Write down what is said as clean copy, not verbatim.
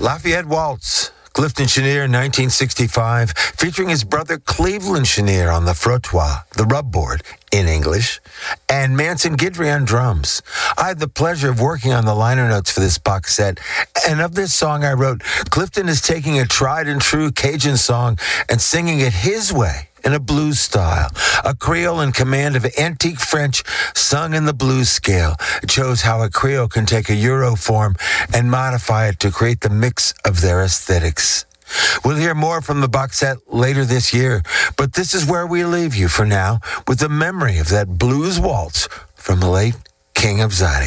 Lafayette Waltz, Clifton Chenier, 1965, featuring his brother Cleveland Chenier on the frottoir, the rubboard in English, and Manson Guidry on drums. I had the pleasure of working on the liner notes for this box set, and of this song I wrote, Clifton is taking a tried and true Cajun song and singing it his way, in a blues style, a Creole in command of antique French sung in the blues scale. It shows how a Creole can take a Euro form and modify it to create the mix of their aesthetics. We'll hear more from the box set later this year, but this is where we leave you for now with the memory of that blues waltz from the late King of Ziding.